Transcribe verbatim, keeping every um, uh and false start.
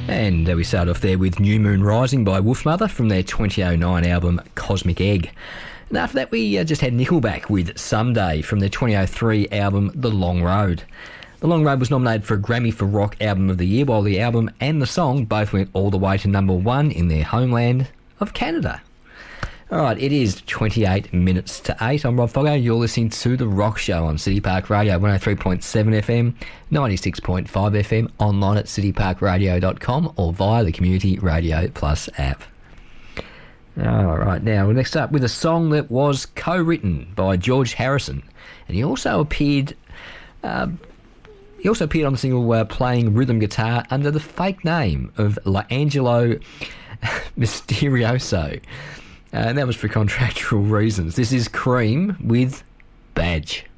And uh, we start off there with New Moon Rising by Wolfmother from their twenty oh nine album Cosmic Egg. And after that we uh, just had Nickelback with Someday from their twenty oh three album The Long Road. The Long Road was nominated for a Grammy for Rock Album of the Year, while the album and the song both went all the way to number one in their homeland of Canada. All right, it is twenty-eight minutes to eight. I'm Rob Foggo. You're listening to The Rock Show on City Park Radio, one oh three point seven F M, ninety-six point five F M, online at city park radio dot com or via the Community Radio Plus app. All right, now next up with a song that was co-written by George Harrison, and he also appeared... Uh, He also appeared on the single uh, playing rhythm guitar under the fake name of L'Angelo Misterioso. Uh, and that was for contractual reasons. This is Cream with Badge.